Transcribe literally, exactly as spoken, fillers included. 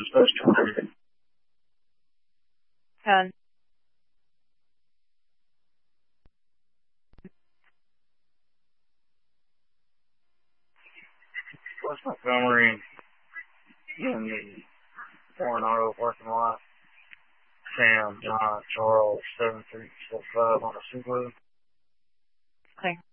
supposed to. ten. What's Montgomery in the foreign auto parking lot? Sam, John, Charles, seven three six five on a Subaru. Okay.